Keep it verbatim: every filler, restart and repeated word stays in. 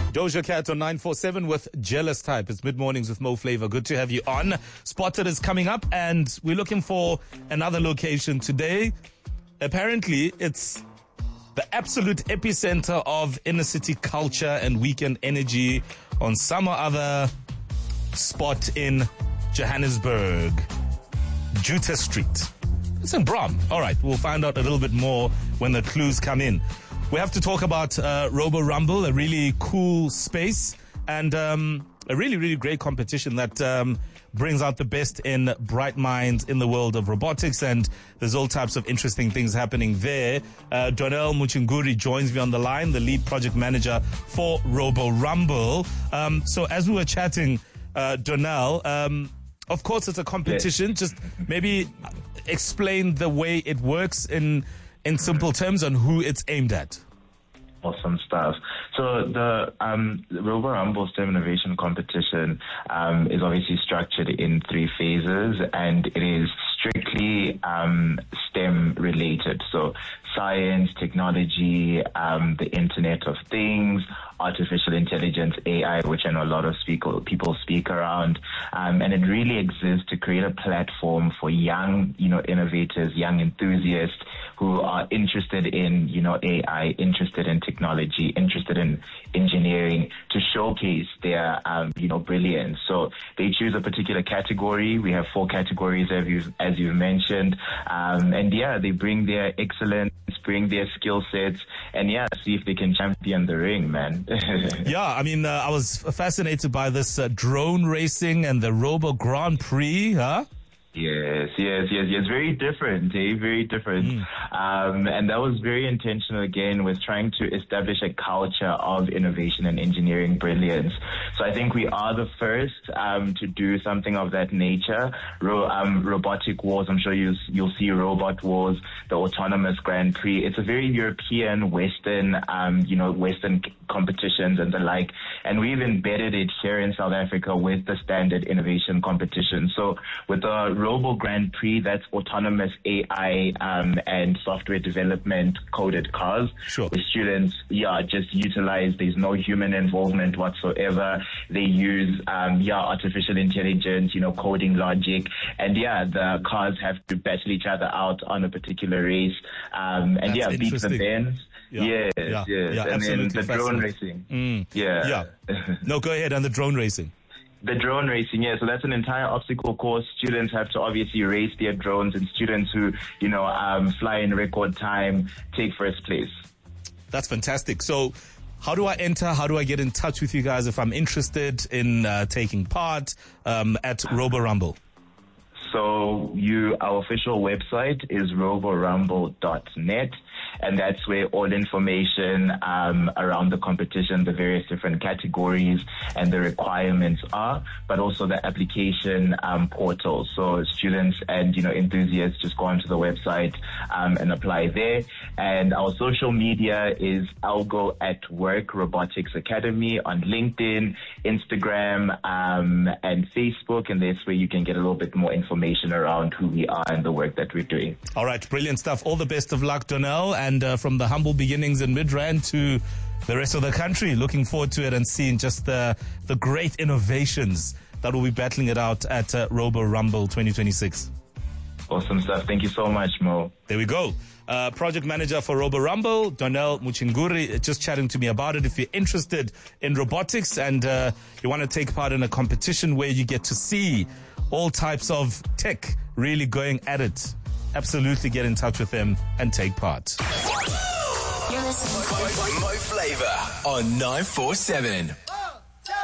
Doja Cat on nine four seven with Jealous Type. It's mid-mornings with Mo Flavor. Good to have you on. Spotted is coming up and we're looking for another location today. Apparently, it's the absolute epicenter of inner city culture and weekend energy on some or other spot in Johannesburg. Juta Street. It's in Brom. All right, we'll find out a little bit more when the clues come in. We have to talk about uh, Robo Rumble, a really cool space and um, a really, really great competition that um, brings out the best in bright minds in the world of robotics, and there's all types of interesting things happening there. Uh, Donnell Muchinguri joins me on the line, the lead project manager for Robo Rumble. Um, so as we were chatting, uh, Donnell, um, of course it's a competition. Just maybe explain the way it works in in simple terms on who it's aimed at. Awesome stuff. So the um, Robo Rumble STEM Innovation Competition um, is obviously structured in three phases, and it is strictly um, STEM related. So science, technology, um, the Internet of Things, artificial intelligence, A I, which I know a lot of speak, people speak around. Um, and it really exists to create a platform for young, you know, innovators, young enthusiasts who are interested in, you know, A I, interested in technology, interested in engineering, to showcase their, um, you know, brilliance. So they choose a particular category. We have four categories, as you've, as you've mentioned. Um, and yeah, they bring their excellence, bring their skill sets, and yeah, see if they can champion the ring, man. Yeah, I mean, uh, I was fascinated by this uh, drone racing and the Robo Grand Prix, huh? Yes, yes, yes, yes. Very different, eh? Very different. Mm. Um, and that was very intentional again with trying to establish a culture of innovation and engineering brilliance. So I think we are the first um, to do something of that nature. Ro- um, robotic Wars, I'm sure you, you'll see Robot Wars, the Autonomous Grand Prix. It's a very European, Western, um, you know, Western competitions and the like. And we've embedded it here in South Africa with the standard innovation competition. So with the Robo Grand Prix, that's autonomous A I um, and software development coded cars. Sure. The students, yeah, just utilize, there's no human involvement whatsoever. They use, um, yeah, artificial intelligence, you know, coding logic. And yeah, the cars have to battle each other out on a particular race. Um, and that's yeah, beat the Benz. Yeah, yes, yeah, yes. Yeah, and then the drone racing. Mm. Yeah. Yeah. No, go ahead. And the drone racing. The drone racing, yeah. So that's an entire obstacle course. Students have to obviously race their drones, and students who, you know, um, fly in record time take first place. That's fantastic. So how do I enter? How do I get in touch with you guys if I'm interested in uh, taking part um, at Robo Rumble? So you, our official website is robo rumble dot net. And that's where all information um, around the competition, the various different categories and the requirements are, but also the application um, portal. So students and, you know, enthusiasts just go onto the website um, and apply there. And our social media is Algo at Work Robotics Academy on LinkedIn, Instagram, um, and Facebook. And that's where you can get a little bit more information around who we are and the work that we're doing. All right. Brilliant stuff. All the best of luck, Donnell. And uh, from the humble beginnings in Midrand to the rest of the country, looking forward to it and seeing just the the great innovations that will be battling it out at uh, Robo Rumble twenty twenty-six. Awesome stuff. Thank you so much, Mo. There we go. Uh, project manager for Robo Rumble, Donnell Muchinguri, just chatting to me about it. If you're interested in robotics and uh, you want to take part in a competition where you get to see all types of tech really going at it, absolutely get in touch with them and take part. You're listening to Mo Flavor on nine four seven.